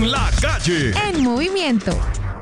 La Calle. En movimiento.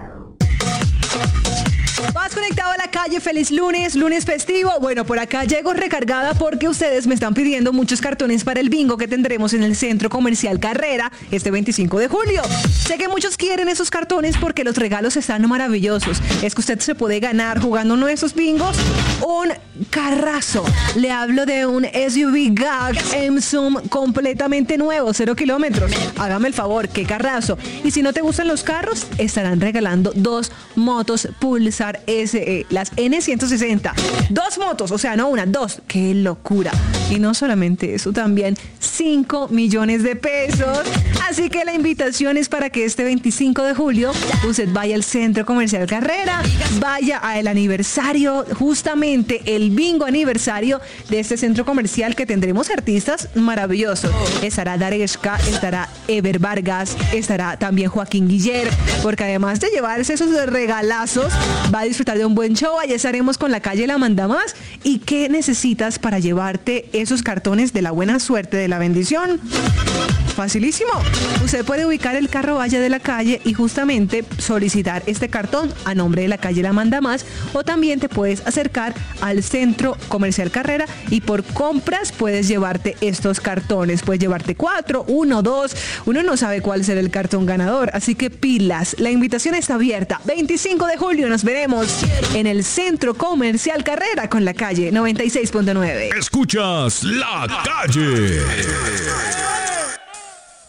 Vas conectado a La Calle, feliz lunes, lunes festivo. Bueno, por acá llego recargada porque ustedes me están pidiendo muchos cartones para el bingo que tendremos en el Centro Comercial Carrera este 25 de julio. Sé que muchos quieren esos cartones porque los regalos están maravillosos. Es que usted se puede ganar jugando uno de esos bingos un carrazo. Le hablo de un SUV GAG M-Zoom completamente nuevo, 0 kilómetros. Hágame el favor, qué carrazo. Y si no te gustan los carros, estarán regalando 2 motos Pulsar SE, las N160. 2 motos, o sea, no una, 2. ¡Qué locura! Y no solamente eso, también 5 millones de pesos. Así que la invitación es para que este 25 de julio usted vaya al Centro Comercial Carrera, vaya al aniversario, justamente el bingo aniversario de este centro comercial, que tendremos artistas maravillosos. Estará Dareska, estará Ever Vargas, estará también Joaquín Guiller, porque además de llevarse esos regalazos, va a disfrutar de un buen show. Allá estaremos con La Calle La Manda Más. ¿Y qué necesitas para llevarte esos cartones de la buena suerte, de la bendición? Facilísimo. Usted puede ubicar el carro Valle de La Calle y justamente solicitar este cartón a nombre de La Calle La Manda Más, o también te puedes acercar al Centro Comercial Carrera y por compras puedes llevarte estos cartones. Puedes llevarte 4, 1, 2. Uno no sabe cuál será el cartón ganador, así que pilas. La invitación está abierta. 25 de julio nos veremos en el Centro Comercial Carrera con La Calle 96.9. Escuchas La Calle.